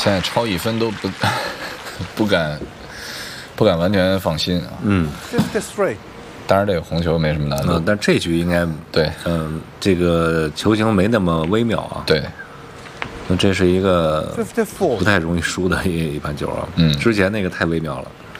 现在超1分都不敢完全放心啊。 53。 当然这个红球没什么难度， 但这局应该对， 这个球形没那么微妙啊。 对， 那这是一个 54 不太容易输的一盘球啊。 嗯， 之前那个太微妙了。